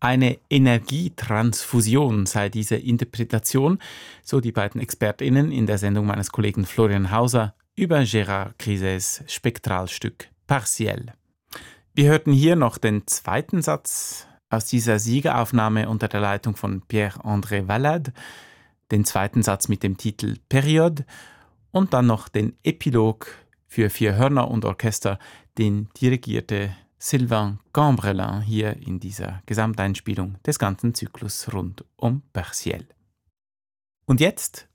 Eine Energietransfusion sei diese Interpretation, so die beiden ExpertInnen in der Sendung meines Kollegen Florian Hauser über Gérard Grisets Spektralstück Partiel. Wir hörten hier noch den zweiten Satz aus dieser Siegeraufnahme unter der Leitung von Pierre-André Valade, den zweiten Satz mit dem Titel Période und dann noch den Epilog für 4 Hörner und Orchester, den dirigierte Sylvain Cambrelin hier in dieser Gesamteinspielung des ganzen Zyklus rund um Partiel. Und jetzt